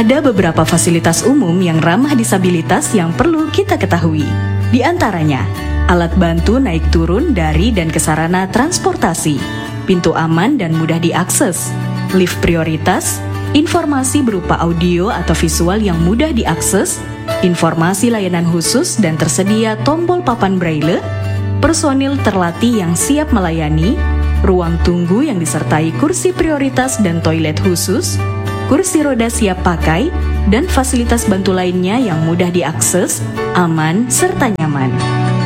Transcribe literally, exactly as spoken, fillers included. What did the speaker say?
Ada beberapa fasilitas umum yang ramah disabilitas yang perlu kita ketahui. Di antaranya, alat bantu naik turun dari dan ke sarana transportasi, pintu aman dan mudah diakses, lift prioritas, informasi berupa audio atau visual yang mudah diakses, informasi layanan khusus dan tersedia tombol papan braille, personil terlatih yang siap melayani, ruang tunggu yang disertai kursi prioritas dan toilet khusus, kursi roda siap pakai, dan fasilitas bantu lainnya yang mudah diakses, aman, serta nyaman.